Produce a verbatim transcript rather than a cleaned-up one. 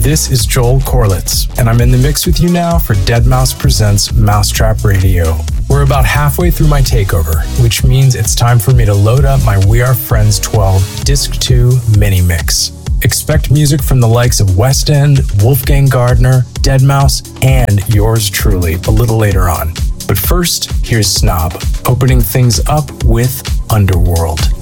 This is Joel Corlitz, and I'm in the mix with you now for deadmau five Presents Mousetrap Radio. We're about halfway through my takeover, which means it's time for me to load up my We Are Friends twelve Disc two mini mix. Expect music from the likes of West End, Wolfgang Gardner, deadmau five, and yours truly a little later on. But first, here's Snob, opening things up with Underworld.